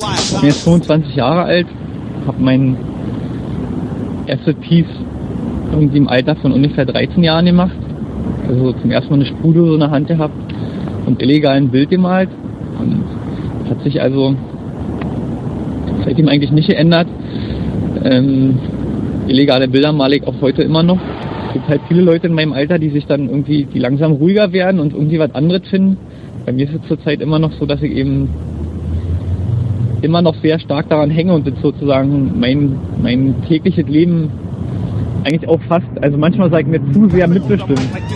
Ich bin jetzt 25 Jahre alt, habe mein erstes Piece irgendwie im Alter von ungefähr 13 Jahren gemacht. Also zum ersten Mal eine Sprühdose in der Hand gehabt und illegal ein Bild gemalt. Und hat sich also seitdem eigentlich nicht geändert. Illegale Bilder male ich auch heute immer noch. Es gibt halt viele Leute in meinem Alter, die sich dann irgendwie, die langsam ruhiger werden und irgendwie was anderes finden. Bei mir ist es zurzeit immer noch so, dass ich eben immer noch sehr stark daran hänge und das sozusagen mein tägliches Leben eigentlich auch fast, also manchmal sage ich mir, zu sehr mitbestimmt.